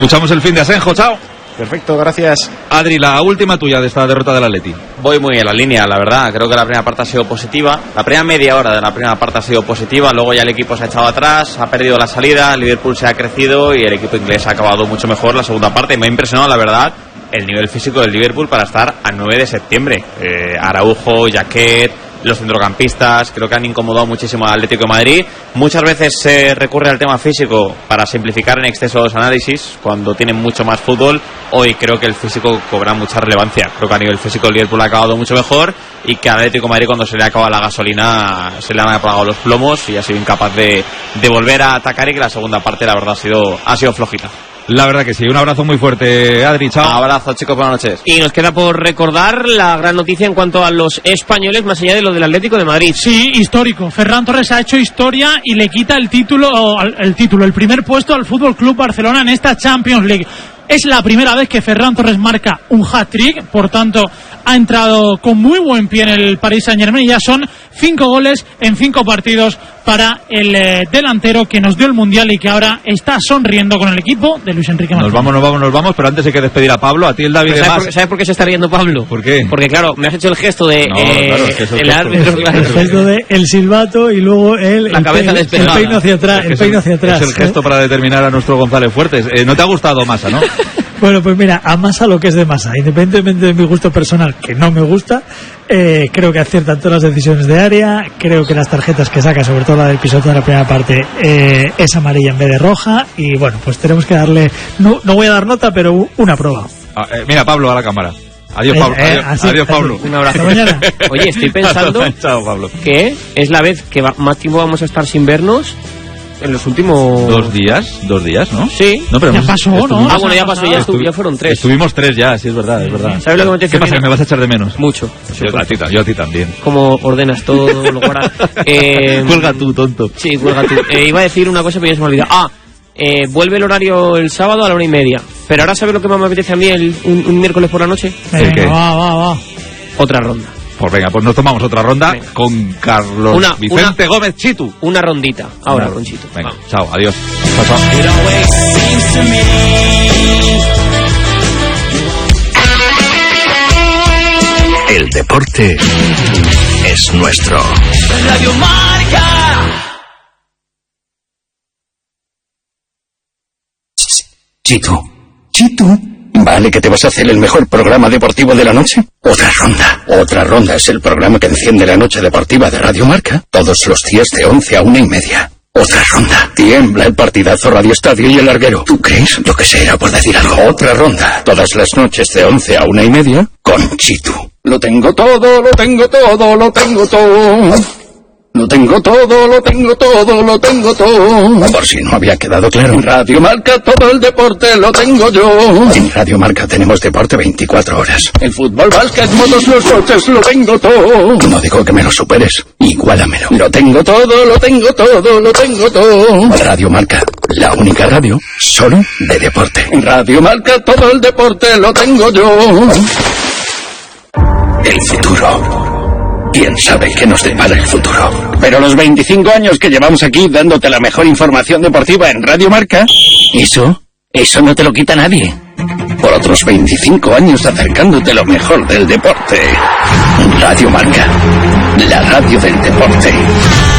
Escuchamos el fin de Asenjo, chao. Perfecto, gracias. Adri, la última tuya de esta derrota del Atleti. Voy muy en la línea, la verdad. Creo que la primera parte ha sido positiva. La primera media hora de la primera parte ha sido positiva. Luego ya el equipo se ha echado atrás, ha perdido la salida, el Liverpool se ha crecido y el equipo inglés ha acabado mucho mejor la segunda parte. Me ha impresionado, la verdad, el nivel físico del Liverpool para estar a 9 de septiembre. Araujo, Jaquet, los centrocampistas, creo que han incomodado muchísimo al Atlético de Madrid. Muchas veces se recurre al tema físico para simplificar en exceso los análisis cuando tienen mucho más fútbol. Hoy creo que el físico cobra mucha relevancia. Creo que a nivel físico el Liverpool ha acabado mucho mejor y que al Atlético de Madrid, cuando se le acaba la gasolina, se le han apagado los plomos y ha sido incapaz de volver a atacar, y que la segunda parte la verdad ha sido flojita. La verdad que sí. Un abrazo muy fuerte, Adri, chao. Un abrazo, chicos, buenas noches. Y nos queda por recordar la gran noticia en cuanto a los españoles, más allá de lo del Atlético de Madrid. Sí, histórico. Ferran Torres ha hecho historia y le quita el primer puesto al Fútbol Club Barcelona en esta Champions League. Es la primera vez que Ferran Torres marca un hat-trick, por tanto ha entrado con muy buen pie en el Paris Saint-Germain y ya son 5 goles en 5 partidos para el delantero que nos dio el Mundial y que ahora está sonriendo con el equipo de Luis Enrique Martínez. Nos vamos, pero antes hay que despedir a Pablo, a ti el David. ¿Sabes por qué se está riendo Pablo? ¿Por qué? Porque claro, me has hecho el gesto de el árbitro, claro. El gesto de el silbato y luego la cabeza despegada. El peino hacia atrás, Es el gesto para determinar a nuestro González Fuertes. ¿No te ha gustado Massa, no? Bueno, pues mira, a Massa lo que es de Massa, independientemente de mi gusto personal, que no me gusta, creo que aciertan todas las decisiones de área, creo que las tarjetas que saca, sobre todo la del pisotón de la primera parte, es amarilla en vez de roja, y bueno, pues tenemos que darle, no voy a dar nota, pero una prueba. Mira, Pablo, a la cámara. Adiós, Pablo. Adiós, Pablo. Un abrazo. Hasta mañana. Oye, estoy pensando Chao, Pablo. Que es la vez que más tiempo vamos a estar sin vernos en los últimos... 2 días, ¿no? Sí. No, pero ya pasó, ¿no? Bueno, ya pasó, ya fueron 3. Estuvimos 3 ya, sí, es verdad. ¿Sabes lo que me te ¿Qué pasa, que me vas a echar de menos? Mucho. Yo a ti también. Como ordenas todo, lo guardas. Cuelga tú, tonto. Sí, cuelga tú. Iba a decir una cosa, pero ya se me olvidó. Vuelve el horario el sábado a la 1:30. Pero ahora, ¿sabes lo que más me apetece a mí un miércoles por la noche? ¿Qué? Va. Otra ronda. Pues venga, pues nos tomamos otra ronda. Venga. Con Carlos Vicente Gómez Chitu. Una rondita, ahora con Chitu. Venga, chao, adiós. Chao. El deporte es nuestro. Radio Marca. Chitu. ¿Vale que te vas a hacer el mejor programa deportivo de la noche? Otra ronda es el programa que enciende la noche deportiva de Radio Marca todos los días de 11 a 1:30. Otra ronda. Tiembla el partidazo Radio Estadio y el larguero. ¿Tú crees? Yo que sé, era por decir algo. Otra ronda. Todas las noches de 11 a 1:30 con Chitu. Lo tengo todo. Lo tengo todo. Por si no había quedado claro. En Radio Marca todo el deporte lo tengo yo. En Radio Marca tenemos deporte 24 horas. El fútbol, básquet, motos, los coches, lo tengo todo. No digo que me lo superes, igualamelo. Lo tengo todo. Radio Marca, la única radio solo de deporte. En Radio Marca todo el deporte lo tengo yo. El futuro. ¿Quién sabe qué nos depara el futuro? Pero los 25 años que llevamos aquí dándote la mejor información deportiva en Radio Marca, eso no te lo quita nadie. Por otros 25 años acercándote lo mejor del deporte. Radio Marca, la radio del deporte.